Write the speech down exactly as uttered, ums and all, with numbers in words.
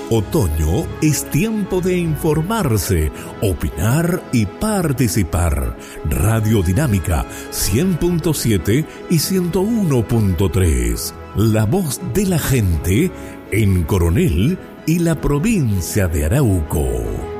Otoño es tiempo de informarse, opinar y participar. Radio Dinámica cien punto siete y ciento uno punto tres. La voz de la gente en Coronel y la provincia de Arauco.